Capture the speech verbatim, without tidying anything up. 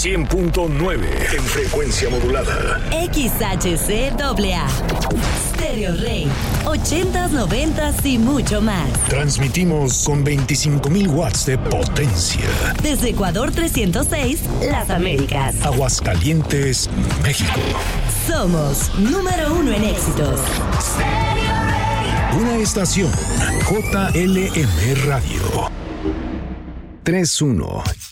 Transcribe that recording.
cien punto nueve en frecuencia modulada. X H C A A. Stereo Rey. ochentas, noventas y mucho más. Transmitimos con veinticinco mil watts de potencia. Desde Ecuador trescientos seis, Las Américas. Aguascalientes, México. Somos número uno en éxitos. Una estación J L M Radio. tres uno